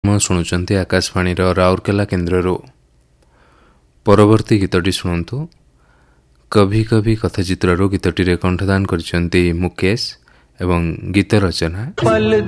ଶୁଣୁଛନ୍ତି ଆକାଶବାଣୀର ରାଉରକେଲା କେନ୍ଦ୍ରରୁ। ପରବର୍ତ୍ତୀ ଗୀତଟି ଶୁଣନ୍ତୁ। କଭି କଭି କଥା ଚିତ୍ରରୁ ଗୀତଟିରେ କଣ୍ଠଦାନ କରିଛନ୍ତି ମୁକେଶ ଏବଂ ଗୀତ ରଚନା ପଲ